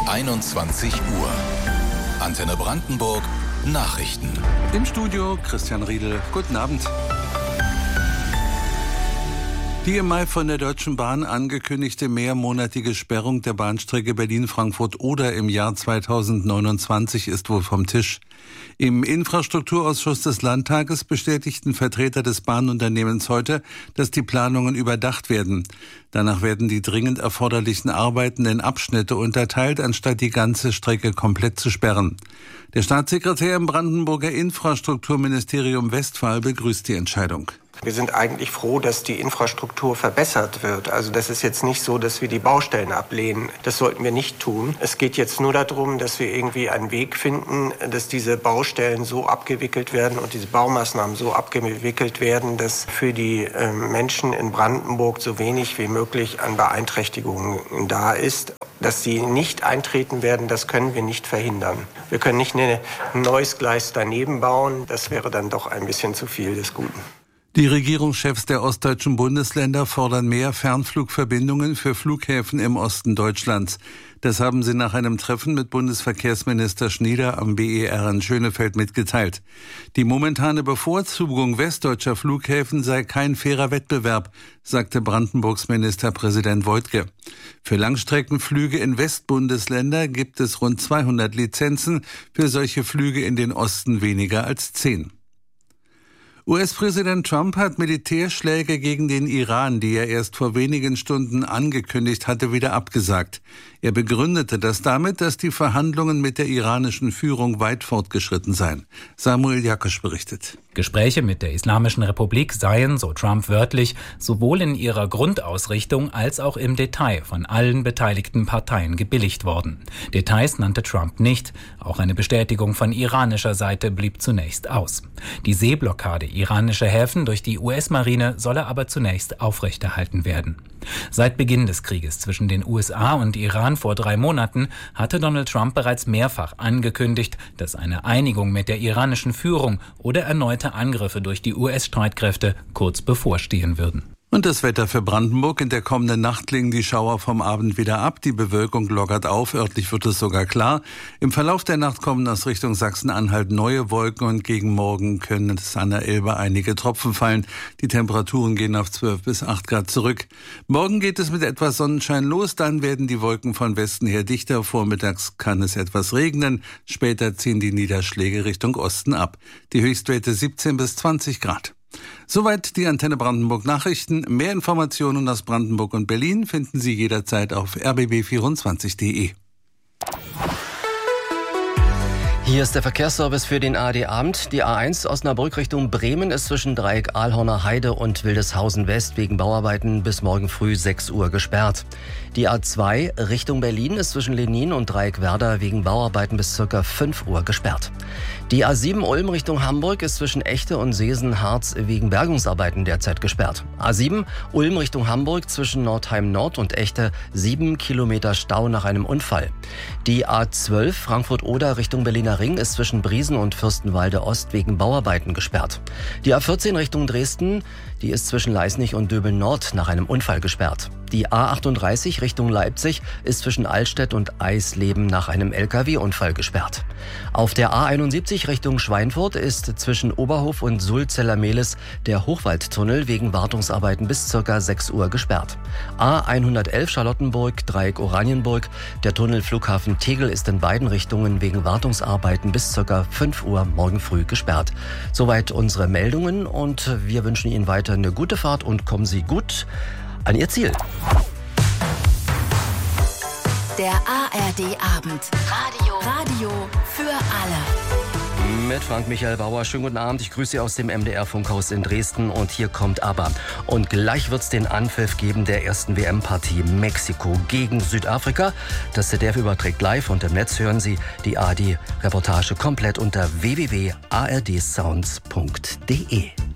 21 Uhr. Antenne Brandenburg Nachrichten. Im Studio Christian Riedel. Guten Abend. Die im Mai von der Deutschen Bahn angekündigte mehrmonatige Sperrung der Bahnstrecke Berlin-Frankfurt-Oder im Jahr 2029 ist wohl vom Tisch. Im Infrastrukturausschuss des Landtages bestätigten Vertreter des Bahnunternehmens heute, dass die Planungen überdacht werden. Danach werden die dringend erforderlichen Arbeiten in Abschnitte unterteilt, anstatt die ganze Strecke komplett zu sperren. Der Staatssekretär im Brandenburger Infrastrukturministerium Westphal begrüßt die Entscheidung. Wir sind eigentlich froh, dass die Infrastruktur verbessert wird. Also das ist jetzt nicht so, dass wir die Baustellen ablehnen. Das sollten wir nicht tun. Es geht jetzt nur darum, dass wir irgendwie einen Weg finden, dass diese Baustellen so abgewickelt werden und diese Baumaßnahmen so abgewickelt werden, dass für die Menschen in Brandenburg so wenig wie möglich an Beeinträchtigungen da ist. Dass sie nicht eintreten werden, das können wir nicht verhindern. Wir können nicht ein neues Gleis daneben bauen. Das wäre dann doch ein bisschen zu viel des Guten. Die Regierungschefs der ostdeutschen Bundesländer fordern mehr Fernflugverbindungen für Flughäfen im Osten Deutschlands. Das haben sie nach einem Treffen mit Bundesverkehrsminister Schnieder am BER in Schönefeld mitgeteilt. Die momentane Bevorzugung westdeutscher Flughäfen sei kein fairer Wettbewerb, sagte Brandenburgs Ministerpräsident Woidke. Für Langstreckenflüge in Westbundesländer gibt es rund 200 Lizenzen, für solche Flüge in den Osten weniger als 10. US-Präsident Trump hat Militärschläge gegen den Iran, die er erst vor wenigen Stunden angekündigt hatte, wieder abgesagt. Er begründete das damit, dass die Verhandlungen mit der iranischen Führung weit fortgeschritten seien. Samuel Jakosch berichtet. Gespräche mit der Islamischen Republik seien, so Trump wörtlich, sowohl in ihrer Grundausrichtung als auch im Detail von allen beteiligten Parteien gebilligt worden. Details nannte Trump nicht. Auch eine Bestätigung von iranischer Seite blieb zunächst aus. Die Seeblockade iranischer Häfen durch die US-Marine solle aber zunächst aufrechterhalten werden. Seit Beginn des Krieges zwischen den USA und Iran vor 3 Monaten hatte Donald Trump bereits mehrfach angekündigt, dass eine Einigung mit der iranischen Führung oder erneute Angriffe durch die US-Streitkräfte kurz bevorstehen würden. Und das Wetter für Brandenburg. In der kommenden Nacht klingen die Schauer vom Abend wieder ab. Die Bewölkung lockert auf. Örtlich wird es sogar klar. Im Verlauf der Nacht kommen aus Richtung Sachsen-Anhalt neue Wolken und gegen Morgen können es an der Elbe einige Tropfen fallen. Die Temperaturen gehen auf 12 bis 8 Grad zurück. Morgen geht es mit etwas Sonnenschein los. Dann werden die Wolken von Westen her dichter. Vormittags kann es etwas regnen. Später ziehen die Niederschläge Richtung Osten ab. Die Höchstwerte 17 bis 20 Grad. Soweit die Antenne Brandenburg Nachrichten. Mehr Informationen aus Brandenburg und Berlin finden Sie jederzeit auf rbb24.de. Hier ist der Verkehrsservice für den ARD-Abend. Die A1 Osnabrück Richtung Bremen ist zwischen Dreieck Ahlhorner Heide und Wildeshausen West wegen Bauarbeiten bis morgen früh 6 Uhr gesperrt. Die A2 Richtung Berlin ist zwischen Lenin und Dreieck Werder wegen Bauarbeiten bis ca. 5 Uhr gesperrt. Die A7 Ulm Richtung Hamburg ist zwischen Echte und Seesen-Harz wegen Bergungsarbeiten derzeit gesperrt. A7 Ulm Richtung Hamburg zwischen Nordheim Nord und Echte 7 Kilometer Stau nach einem Unfall. Die A12 Frankfurt-Oder Richtung Berliner Ring ist zwischen Briesen und Fürstenwalde Ost wegen Bauarbeiten gesperrt. Die A14 Richtung Dresden, die ist zwischen Leisnig und Döbeln Nord nach einem Unfall gesperrt. Die A38 Richtung Leipzig ist zwischen Allstedt und Eisleben nach einem LKW-Unfall gesperrt. Auf der A71 Richtung Schweinfurt ist zwischen Oberhof und Sulzeller-Mehlis der Hochwaldtunnel wegen Wartungsarbeiten bis ca. 6 Uhr gesperrt. A111 Charlottenburg, Dreieck Oranienburg, der Tunnel Flughafen Tegel ist in beiden Richtungen wegen Wartungsarbeiten bis ca. 5 Uhr morgen früh gesperrt. Soweit unsere Meldungen und wir wünschen Ihnen weiter eine gute Fahrt und kommen Sie gut an Ihr Ziel. Der ARD-Abend. Radio für alle. Mit Frank-Michael Bauer. Schönen guten Abend. Ich grüße Sie aus dem MDR-Funkhaus in Dresden. Und hier kommt aber. Und gleich wird es den Anpfiff geben der ersten WM-Partie Mexiko gegen Südafrika. Das ZDF überträgt live und im Netz hören Sie die ARD-Reportage komplett unter www.ardsounds.de.